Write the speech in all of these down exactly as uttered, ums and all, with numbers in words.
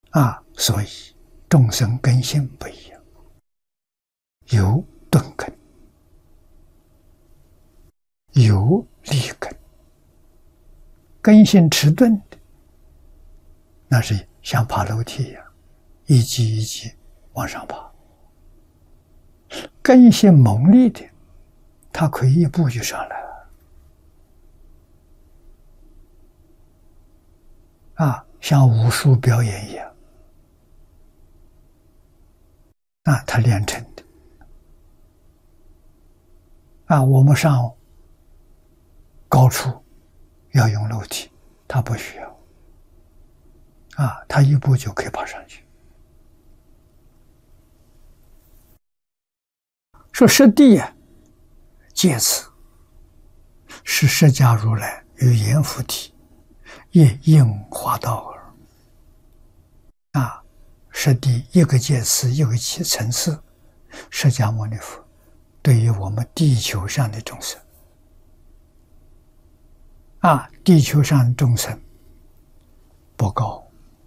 啊，所以众生根性不一样，有钝根，有利根。根性迟钝的，那是像爬楼梯一样，一级一级往上爬。根性猛烈的，它可以一步就上来了。啊，像武术表演一样，啊，他练成的。啊，我们上高处要用楼梯，他不需要。啊，他一步就可以爬上去。说师弟啊，借此是释迦如来语言附体，也应化道耳。啊，师弟一个借词，一个层次，释迦牟尼佛对于我们地球上的众生，啊，地球上众生不高，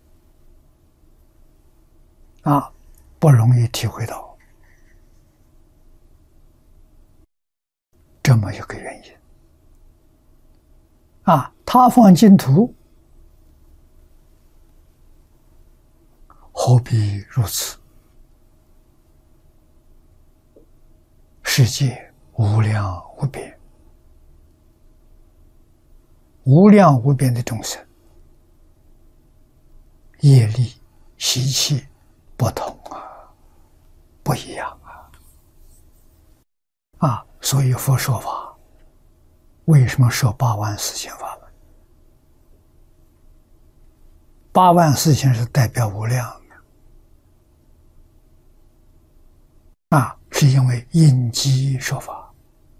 啊，不容易体会到这么一个原因。啊，他方净土何必如此？世界无量无边，无量无边的众生，业力习气不同啊，不一样啊。啊，所以佛说法为什么说八万四千法门？八万四千是代表无量的，啊，是因为因机说法。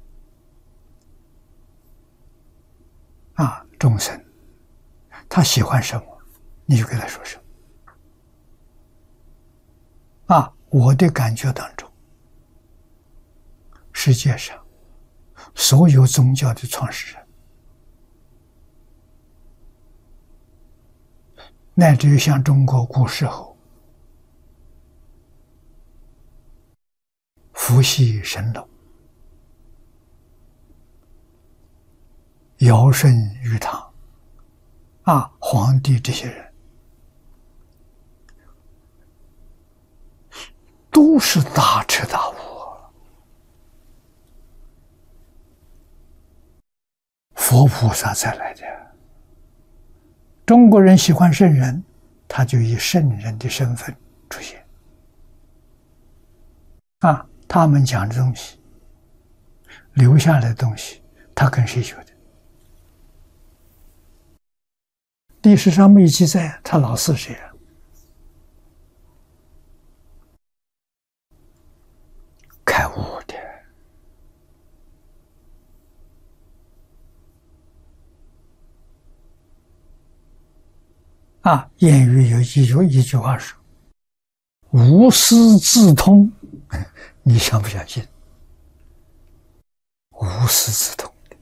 啊，众生他喜欢什么，你就给他说什么。啊，我的感觉当中，世界上所有宗教的创始人，乃至于像中国古时候伏羲、神龙、尧舜禹汤啊，皇帝这些人，都是大彻大悟。佛菩萨才来的。中国人喜欢圣人，他就以圣人的身份出现。啊，他们讲的东西，留下来的东西，他跟谁学的？历史上没记载，他老师谁啊？开悟的。啊，谚语有一句一句话说：“无师自通。”你相不相信？无师自通的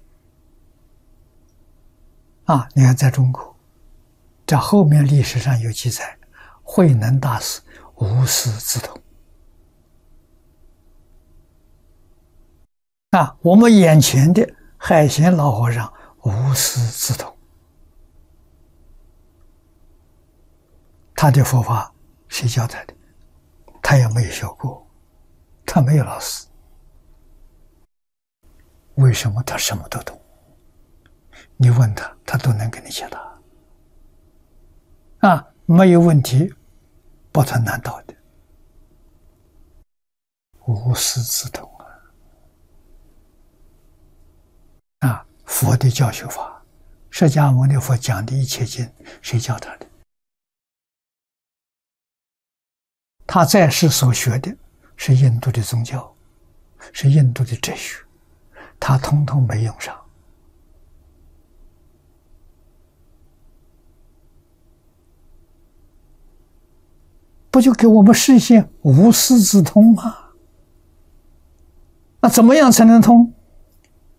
啊！你看，在中国，在后面历史上有记载，慧能大师无师自通。啊，我们眼前的海贤老和尚无师自通。他的佛法谁教他的？他也没有学过，他没有老师。为什么他什么都懂？你问他，他都能给你解答。啊，没有问题，不谈难道的。无师自通啊！啊，佛的教学法，释迦牟尼佛讲的一切经，谁教他的？他在世所学的是印度的宗教，是印度的哲学，他通通没用上。不就给我们实现无师自通吗？那怎么样才能通？